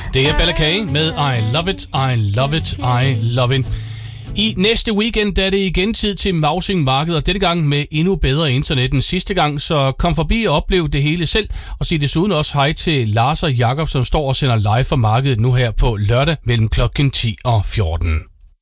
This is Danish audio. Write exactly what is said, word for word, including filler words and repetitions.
Det er Bella K med I Love It, I Love It, I Love It. I næste weekend er det igen tid til Mousing Market, og denne gang med endnu bedre internet end sidste gang, så kom forbi og oplev det hele selv, og sig desuden også hej til Lars og Jakob, som står og sender live fra markedet nu her på lørdag mellem klokken ti og fjorten.